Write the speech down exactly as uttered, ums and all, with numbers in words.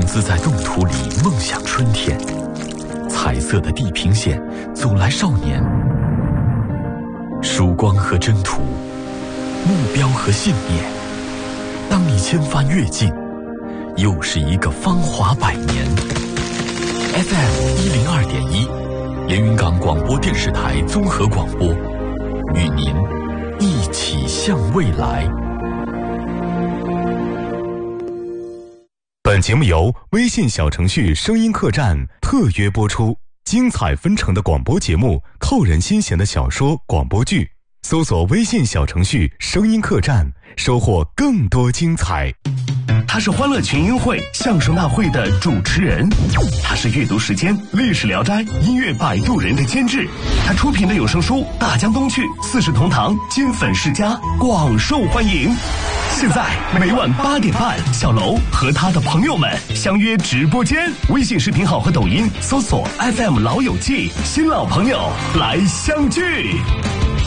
自在动土里梦想春天，彩色的地平线阻拦少年。曙光和征途，目标和信念。当你千帆越尽，又是一个芳华百年。F M 一零二点一，连云港广播电视台综合广播，与您一起向未来。 本节目由微信小程序声音客栈特约播出，精彩纷呈的广播节目，扣人心弦的小说广播剧，搜索微信小程序声音客栈，收获更多精彩。 他是欢乐群英会相声大会的主持人，他是阅读时间历史聊斋音乐摆渡人的监制，他出品的有声书大江东去四世同堂金粉世家广受欢迎。现在每晚八点半，小楼和他的朋友们相约直播间，微信视频号和抖音搜索 F M 老友记，新老朋友来相聚。